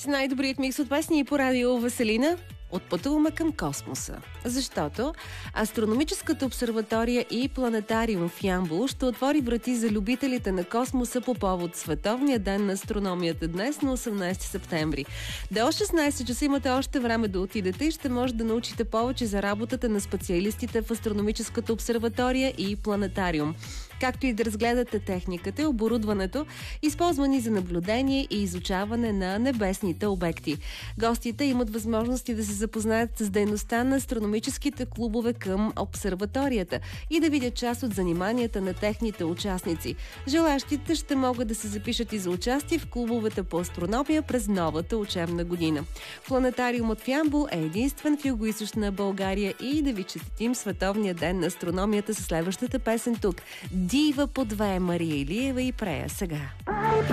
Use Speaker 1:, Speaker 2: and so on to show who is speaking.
Speaker 1: Днес най-добрият микс от песни по радио Веселина отпътуваме към космоса. Защото Астрономическата обсерватория и планетариум в Ямбол ще отвори врати за любителите на космоса по повод Световния ден на астрономията днес на 18 септември. До 16 часа имате още време да отидете и ще може да научите повече за работата на специалистите в Астрономическата обсерватория и планетариум, както и да разгледате техниката и оборудването, използвани за наблюдение и изучаване на небесните обекти. Гостите имат възможности да се запознаят с дейността на астрономическите клубове към обсерваторията и да видят част от заниманията на техните участници. Желащите ще могат да се запишат и за участие в клубовете по астрономия през новата учебна година. Планетариумът в Ямбол е единствен в Югоизточна България и да ви честитим Световния ден на астрономията със следващата песен тук. Дива по две, Мария Илиева и Прея сега.